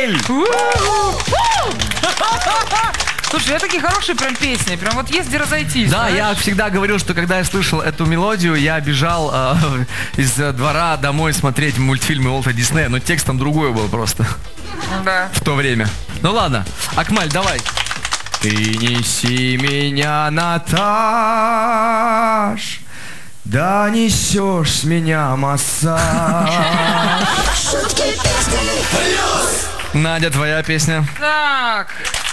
Адель! Слушай, это такие хорошие прям песни, прям вот езди разойтись. Да, знаешь? я всегда говорил, что когда я слышал эту мелодию, я бежал из двора домой смотреть мультфильмы Уолта Диснея, но текст там другой был просто. Да. В то время. Ну ладно, Акмаль, давай. Ты неси меня на этаж, да несешь с меня массаж. Надя, твоя песня. Так.